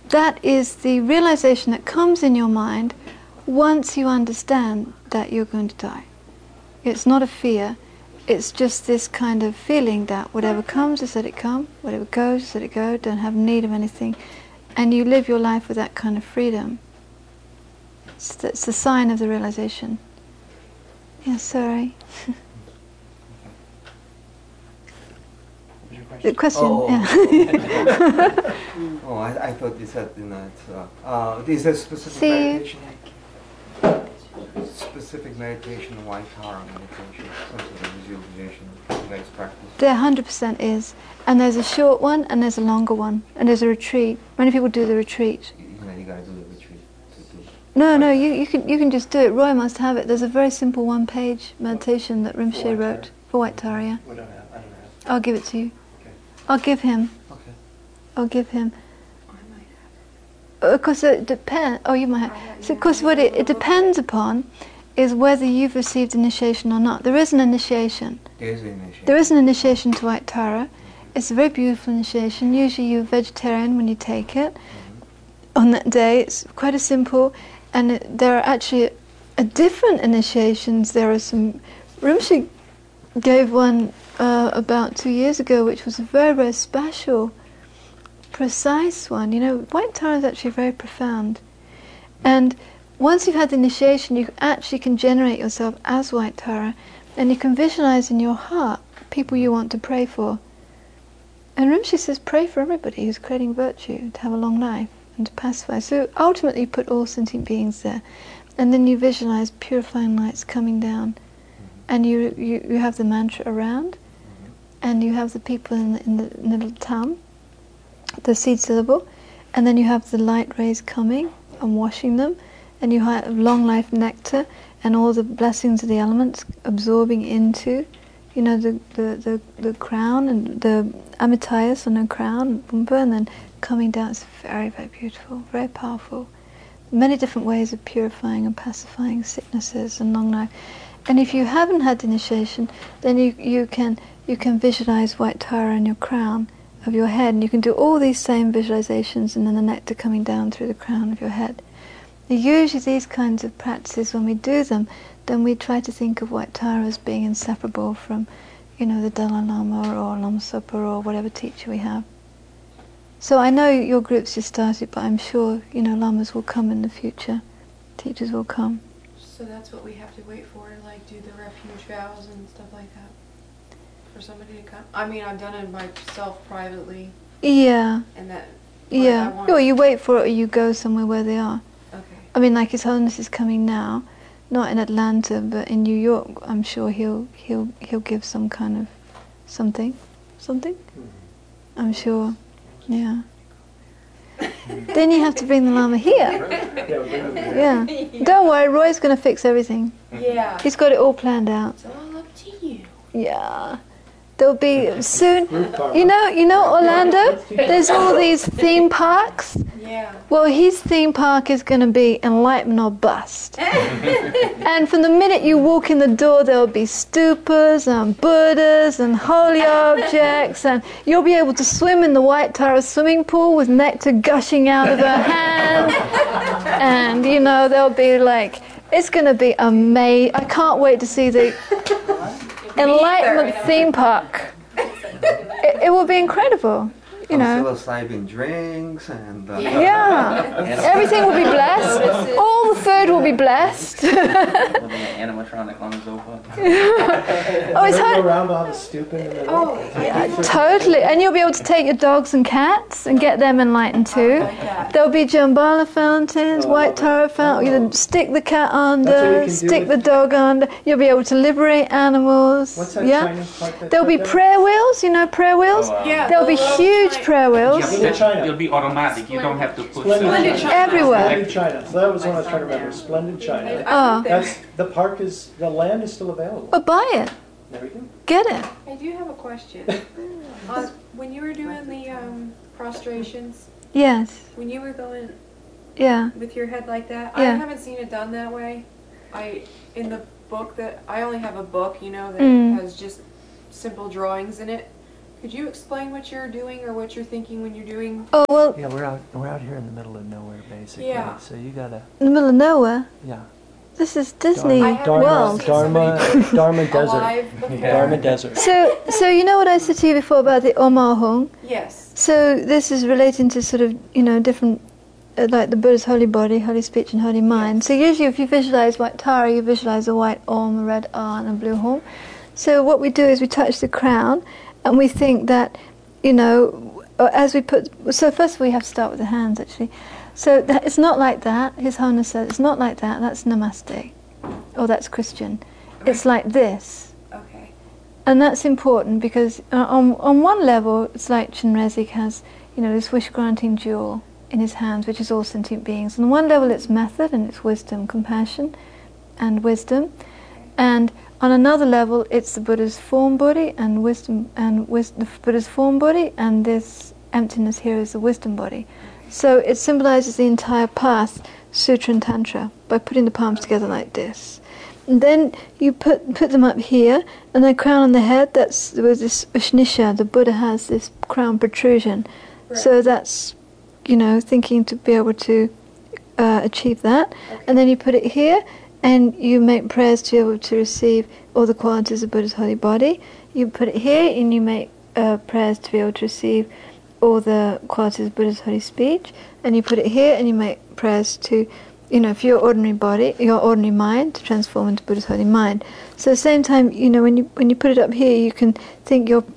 that is the realization that comes in your mind once you understand that you're going to die. It's not a fear, it's just this kind of feeling that whatever comes, just let it come, whatever goes, just let it go, don't have need of anything. And you live your life with that kind of freedom. It's the sign of the realization. Yeah, sorry. The question, yeah. Oh, I thought you said, this is specific meditation. Specific meditation, white Tara meditation, some sort of visualization you guys practice. There 100% is. And there's a short one and there's a longer one. And there's a retreat. Many people do the retreat. You gotta do the retreat. No, you can just do it. Roy must have it. There's a very simple one-page meditation that Rinpoche wrote for White Tara. Yeah? I don't have it. I'll give it to you. Okay. I'll give him. Okay. I'll give him. Of course, it depends. Oh, you might have. So, of course, what it depends upon is whether you've received initiation or not. There is an initiation. There is an initiation. There is an initiation to White Tara. It's a very beautiful initiation. Usually you're vegetarian when you take it. On that day, it's quite a simple. And there are actually different initiations. There are some... Rinpoche gave one about 2 years ago, which was a very, very special, precise one. You know, White Tara is actually very profound. And once you've had the initiation, you actually can generate yourself as White Tara, and you can visualize in your heart people you want to pray for. And Rinpoche says, pray for everybody who's creating virtue, to have a long life and to pacify. So ultimately you put all sentient beings there. And then you visualize purifying lights coming down. And you have the mantra around, and you have the people in the little thumb, the seed syllable, and then you have the light rays coming and washing them, and you have long life nectar and all the blessings of the elements absorbing into, you know, the crown and the amitayas on the crown, and then coming down. It's very, very beautiful, very powerful. Many different ways of purifying and pacifying sicknesses and long life. And if you haven't had the initiation, then you can visualize White Tara in your crown of your head, and you can do all these same visualizations, and then the nectar coming down through the crown of your head. Usually these kinds of practices, when we do them, then we try to think of White Tara as being inseparable from, you know, the Dalai Lama or Lama Zopa or whatever teacher we have. So I know your group's just started, but I'm sure, you know, Lamas will come in the future. Teachers will come. So that's what we have to wait for, like do the refuge vows and stuff like that? For somebody to come? I mean, I've done it myself privately. Yeah. And that... Yeah. Or you wait for it, or you go somewhere where they are. Okay. I mean, like His Holiness is coming now, not in Atlanta, but in New York. I'm sure he'll give some kind of something. I'm sure. Yeah. Then you have to bring the Lama here. Yeah. Don't worry, Roy's going to fix everything. Yeah. He's got it all planned out. It's all up to you. Yeah. There'll be soon, you know Orlando, there's all these theme parks. Yeah. Well, his theme park is going to be enlightenment or bust. And from the minute you walk in the door, there'll be stupas and Buddhas and holy objects, and you'll be able to swim in the White Tara swimming pool with nectar gushing out of her hand. And, you know, there'll be like, it's going to be amazing. I can't wait to see the enlightenment theme park. It will be incredible, you know. Psilocybin drinks and yeah, everything will be blessed. All the food will be blessed. Animatronic Lama Zopa. Oh, it's hard. Go around, have a stupa. Oh, yeah, totally. And you'll be able to take your dogs and cats and get them enlightened too. There'll be Jambala fountains, White Tara fountains. You stick the cat under, stick the dog under. You'll be able to liberate animals. What's that Chinese park that There'll be prayer wheels. You know prayer wheels. Yeah. There'll be huge prayer wheels. It'll be automatic. You don't have to push Splendid China. Everywhere. Splendid China. So that was what I was trying to remember. Splendid China. Oh. That's the land is still available. But buy it. There we go. Get it. I do have a question. When you were doing the prostrations, Yes. when you were going Yeah. with your head like that, Yeah. I haven't seen it done that way. In the book that I only have a book, you know, that has just simple drawings in it. Could you explain what you're doing or what you're thinking when you're doing? Oh, well, Yeah, we're out here in the middle of nowhere, basically. Yeah. So you gotta, in the middle of nowhere. yeah. This is Disney I haven't World. seen somebody Dharma Desert. alive before. Dharma Desert. So you know what I said to you before about the Omahong? Yes. So this is relating to sort of, different, like the Buddha's holy body, holy speech and holy mind. So usually if you visualize white Tara, you visualize a white Om, a red R and a blue horn. So what we do is we touch the crown and we think that, as we put, so first of all we have to start with the hands actually. So it's not like that. His Holiness said it's not like that. That's Namaste, or that's Christian. It's like this, Okay. and that's important because on one level it's like Chenrezig has, this wish-granting jewel in his hands, which is all sentient beings. On one level it's method and it's wisdom, compassion, and wisdom, and on another level it's the Buddha's form body and wisdom, and the Buddha's form body, and this emptiness here is the wisdom body. So it symbolizes the entire path, Sutra and Tantra, by putting the palms together like this. And then you put them up here, and the crown on the head, that's with this Ushnisha, the Buddha has this crown protrusion. Right. So that's, thinking to be able to achieve that. Okay. And then you put it here, and you make prayers to be able to receive all the qualities of Buddha's holy body. You put it here, and you make prayers to be able to receive all the qualities of Buddha's holy speech, and you put it here and you make prayers to, for your ordinary body, your ordinary mind, to transform into Buddha's holy mind. So at the same time, when you put it up here, you can think you're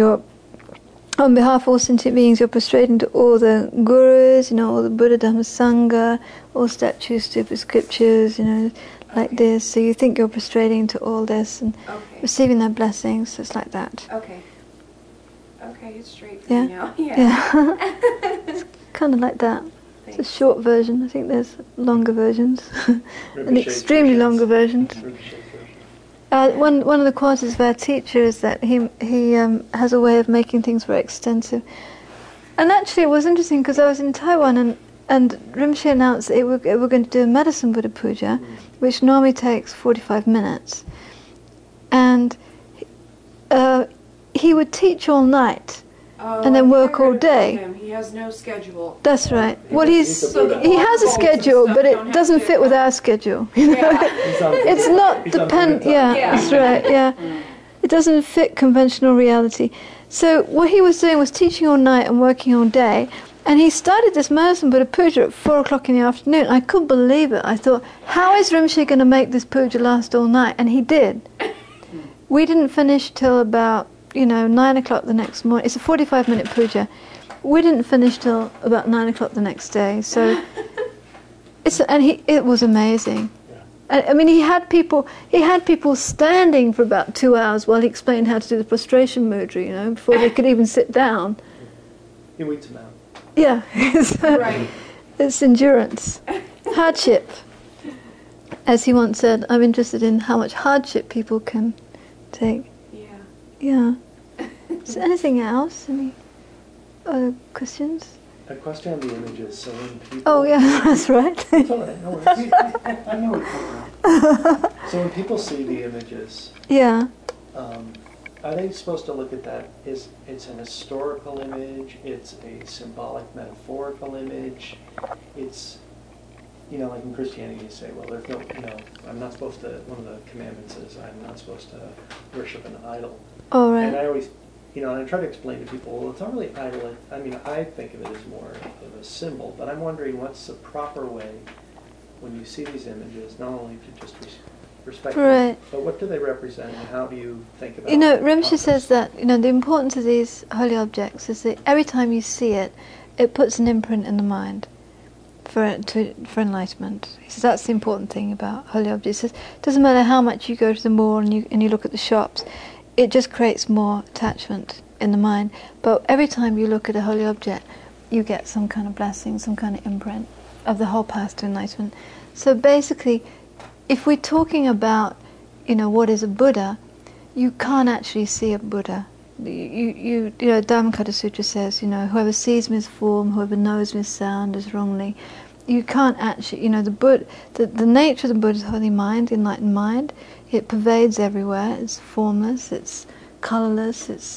on behalf of all sentient beings, you're prostrating to all the gurus, all the Buddha Dhamma Sangha, all statues, stupid scriptures, like this. So you think you're prostrating to all this and Okay. receiving their blessings. So it's like that. Okay. Okay, it's straight for Yeah. me now. Yeah. Yeah. It's kind of like that. It's a Thanks. short version. I think there's longer versions, and Rinpoche's extremely versions. longer versions. Rinpoche's version. One of the qualities of our teacher is that he has a way of making things very extensive. And actually, it was interesting because I was in Taiwan and Rinpoche announced that we're going to do a medicine Buddha puja, which normally takes 45 minutes, and he would teach all night. Oh, And then I think work I all read day. about him. He has no schedule. That's right. Well, He's a Buddha. he has a Goals and schedule, stuff but don't it have doesn't to- fit with our schedule. Yeah. He's on It's Buddha. not He's on depend. Buddha Yeah, time. Yeah. that's right. Yeah, it doesn't fit conventional reality. So what he was doing was teaching all night and working all day. And he started this medicine Buddha puja at 4:00 in the afternoon. I couldn't believe it. I thought, how is Rinpoche going to make this puja last all night? And he did. We didn't finish till about 9 o'clock the next morning. It's a 45-minute puja. We didn't finish till about 9 o'clock the next day. So it was amazing. I mean, he had people standing for about 2 hours while he explained how to do the prostration mudra, before they could even sit down. He weeds them out. Yeah, Right. it's endurance, hardship. As he once said, I'm interested in how much hardship people can take. Yeah. Yeah. Is there anything else? Any other questions? A question on the images. So when people. Oh yeah, that's right. It's all right. No worries. I know it's So when people see the images, Yeah. are they supposed to look at that as it's an historical image, it's a symbolic, metaphorical image, it's, like in Christianity you say, well, there's no, I'm not supposed to, one of the commandments is I'm not supposed to worship an idol. All And I right. always, and I try to explain to people, well, it's not really idol, I think of it as more of a symbol, but I'm wondering what's the proper way when you see these images, not only to just respect them, Right. but what do they represent and how do you think about Rinpoche context? says that, the importance of these holy objects is that every time you see it, it puts an imprint in the mind for enlightenment. He says that's the important thing about holy objects. He says it doesn't matter how much you go to the mall and you look at the shops, it just creates more attachment in the mind. But every time you look at a holy object, you get some kind of blessing, some kind of imprint of the whole path to enlightenment. So basically, if we're talking about, what is a Buddha, you can't actually see a Buddha. Dhammakaya Sutra says, whoever sees him is form, whoever knows him is sound, is wrongly. You can't actually, the nature of the Buddha's holy mind, the enlightened mind, it pervades everywhere. It's formless, it's colourless,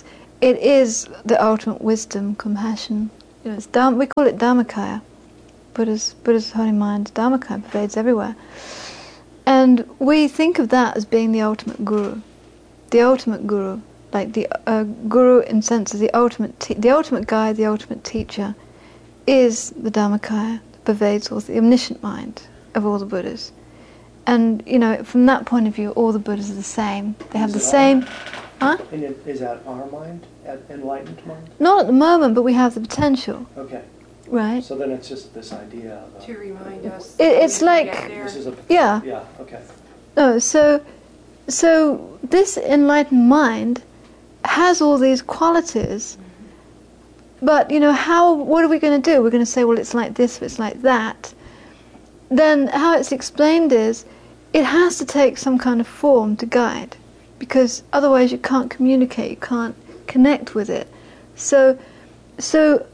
it is the ultimate wisdom, compassion. You know, it's we call it Dharmakaya. Buddha's holy mind, Dharmakaya, pervades everywhere. And we think of that as being the ultimate guru. The ultimate guru. Like the guru in sense of the ultimate guide, the ultimate teacher, is the Dharmakaya, pervades all the omniscient mind of all the Buddhas. And, you know, from that point of view, all the Buddhas are the same. They have the same... Huh? And is that our mind, enlightened mind? Not at the moment, but we have the potential. Okay. Right. So then it's just this idea of... To remind us. It's like... This is yeah. Yeah, okay. No, so this enlightened mind has all these qualities, but, you know, what are we going to do? We're going to say, well, it's like this, it's like that. Then how it's explained is, it has to take some kind of form to guide, because otherwise you can't communicate, you can't connect with it. So it's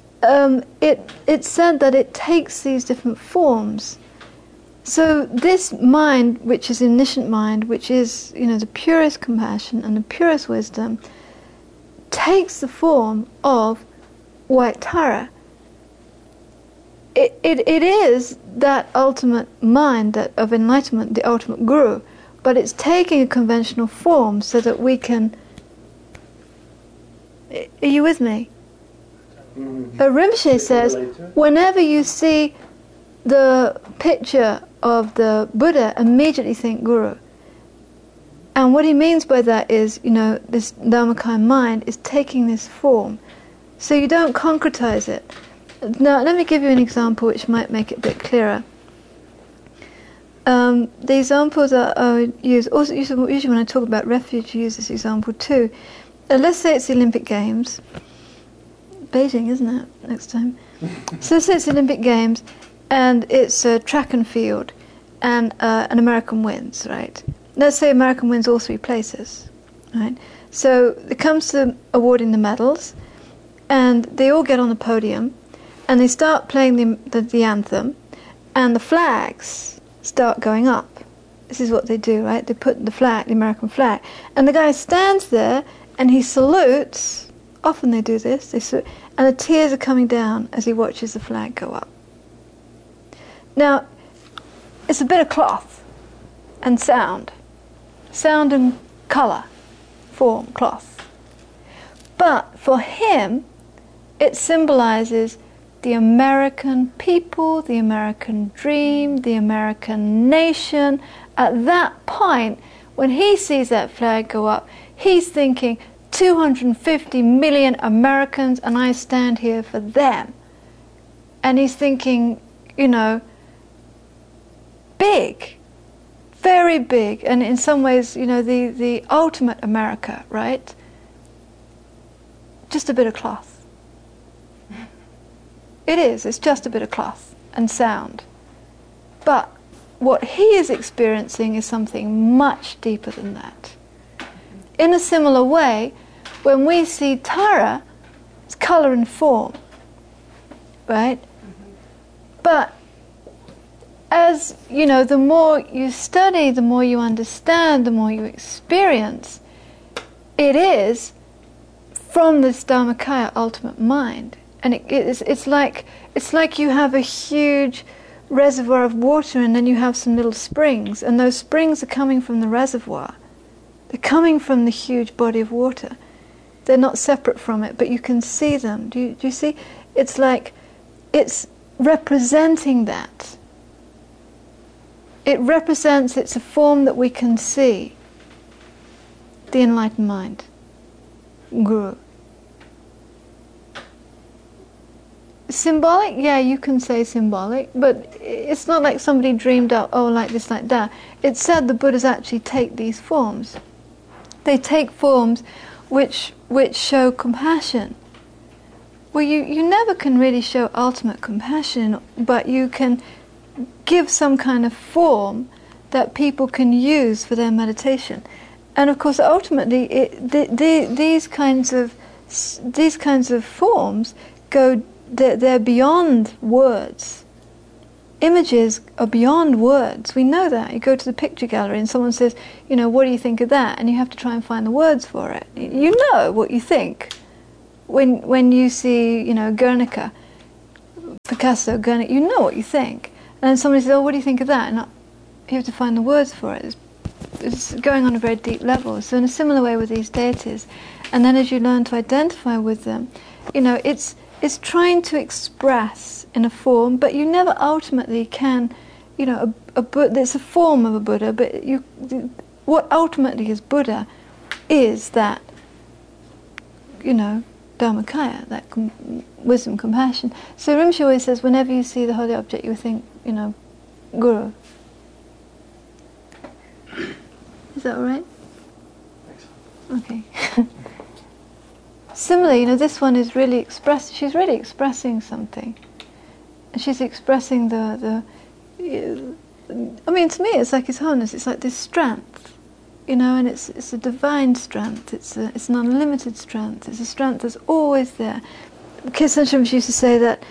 said that it takes these different forms. So this mind, which is omniscient mind, which is, you know, the purest compassion and the purest wisdom, takes the form of white Tara. It is that ultimate mind of enlightenment, the ultimate guru, but it's taking a conventional form so that we can... Are you with me? Mm-hmm. Rinpoche says, whenever you see the picture of the Buddha, immediately think Guru. And what he means by that is, you know, this Dharmakaya mind is taking this form. So you don't concretize it. Now, let me give you an example which might make it a bit clearer. The example that I would use, also usually when I talk about refuge, I use this example too. Let's say it's the Olympic Games. Beijing, isn't it, next time? So let's say it's the Olympic Games, and it's track and field, and an American wins, right? Let's say American wins all three places, right? So it comes to awarding the medals, and they all get on the podium, and they start playing the anthem, and the flags start going up. This is what they do, right? They put the flag, the American flag, and the guy stands there, and he salutes. Often they do this, and the tears are coming down as he watches the flag go up. Now, it's a bit of cloth and sound and colour, form, cloth. But for him, it symbolises the American people, the American dream, the American nation. At that point, when he sees that flag go up, he's thinking, 250 million Americans, and I stand here for them. And he's thinking, you know, big, very big, and in some ways, you know, the ultimate America, right? Just a bit of cloth. It is, it's just a bit of cloth and sound. But what he is experiencing is something much deeper than that. In a similar way, when we see Tara, it's colour and form, right? But as, you know, the more you study, the more you understand, the more you experience, it is from this Dharmakaya ultimate mind. And it's like you have a huge reservoir of water, and then you have some little springs, and those springs are coming from the reservoir. They're coming from the huge body of water. They're not separate from it, but you can see them. Do you see? It's like it's representing that. It represents, it's a form that we can see. The enlightened mind. Guru. Symbolic? Yeah, you can say symbolic, but it's not like somebody dreamed up, oh, like this, like that. It's said the Buddhas actually take these forms. They take forms which show compassion. Well, you never can really show ultimate compassion, but you can give some kind of form that people can use for their meditation. And of course, ultimately, these kinds of forms go. They're beyond words. Images are beyond words. We know that. You go to the picture gallery and someone says, you know, what do you think of that? And you have to try and find the words for it. You know what you think, when you see, Guernica, Picasso, Guernica, you know what you think. And then somebody says, "Oh, what do you think of that?" And you have to find the words for it. It's going on a very deep level. So in a similar way with these deities, and then as you learn to identify with them, it's trying to express in a form, but you never ultimately can, it's a form of a Buddha, but what ultimately is Buddha is that, Dharmakaya, that wisdom, compassion. So Rinpoche always says, whenever you see the holy object, you think, Guru. Is that all right? Okay. Similarly, this one is really she's really expressing something. She's expressing to me it's like His Holiness, it's like this strength, and it's a divine strength, it's an unlimited strength, it's a strength that's always there. Kirsan Rinpoche used to say that,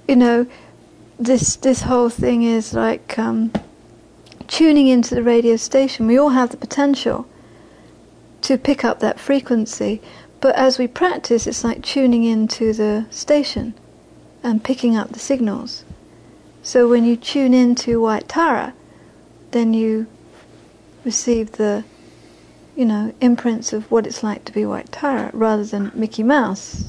this whole thing is like tuning into the radio station. We all have the potential to pick up that frequency, but as we practice, it's like tuning into the station and picking up the signals. So when you tune into White Tara, then you receive the, imprints of what it's like to be White Tara, rather than Mickey Mouse.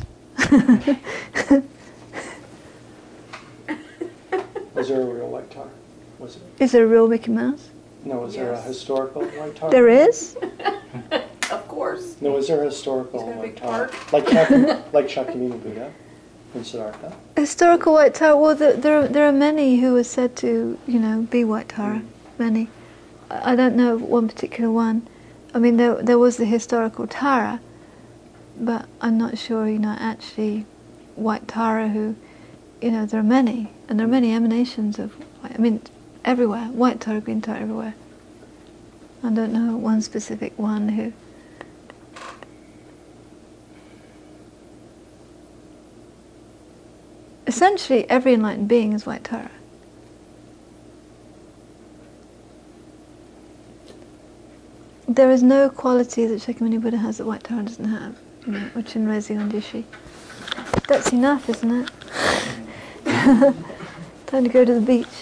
Was there a real White Tara? Was it? Is there a real Mickey Mouse? No, is there a historical White Tara? There is? Of course. No, is there a historical It's got a White big Tara? park. Like Shakyamuni Buddha in Siddhartha? Historical White Tara, well, there are many who are said to, be White Tara. Many. I don't know of one particular one. I mean, there was the historical Tara, but I'm not sure, actually White Tara who, there are many. And there are many emanations of, everywhere. White Tara, Green Tara, everywhere. I don't know one specific one who... Essentially, every enlightened being is White Tara. There is no quality that Shakyamuni Buddha has that White Tara doesn't have, or Chinrezi Ondishi. That's enough, isn't it? Time to go to the beach.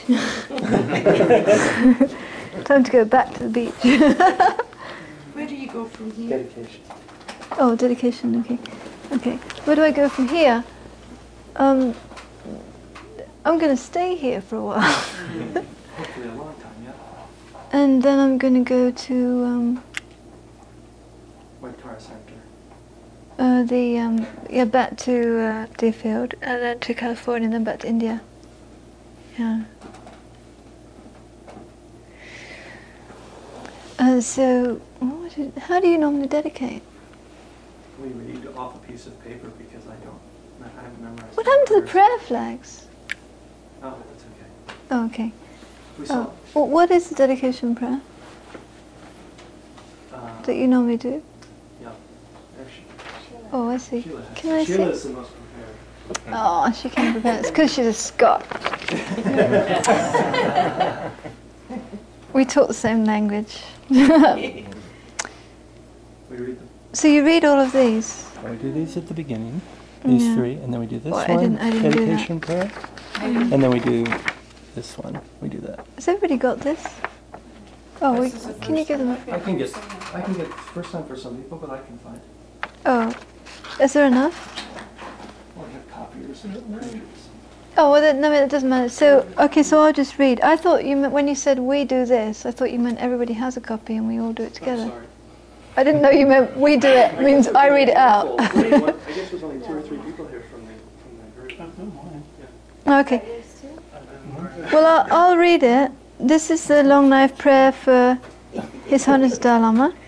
Time to go back to the beach. Where do you go from here? Dedication. Oh, dedication, okay. Where do I go from here? I'm going to stay here for a while. Hopefully a long time, yeah. And then I'm going to go to White Tara Center. back to Deerfield, and then to California, and then back to India. Yeah. So, how do you normally dedicate? We read off a piece of paper because I haven't memorized. What happened to the prayer flags? Oh, that's okay. Oh, okay. We saw Well, what is the dedication prayer that you normally do? Yeah. Actually, Oh, I see. Sheila has. Can I see? Sheila's the most prepared. Oh, she can prepare. It's because she's a Scot. We talk the same language. We read them. So you read all of these? We do these at the beginning, these Yeah. three, and then we do this Well, I one, didn't do dedication prayer, and then we do this one. We do that. Has everybody got this? Oh, can you give them? I can get first time for some people, but I can find. Oh, is there enough? Or I have copiers and printers. Oh, well, no, it doesn't matter. So, okay, so I'll just read. I thought you meant, when you said we do this, I thought you meant everybody has a copy and we all do it together. I'm sorry. I didn't know you meant we do it, means I read it out. I guess there's only 2 or 3 people here from the group. Okay. Well, I'll read it. This is the long life prayer for His Holiness Dalai Lama.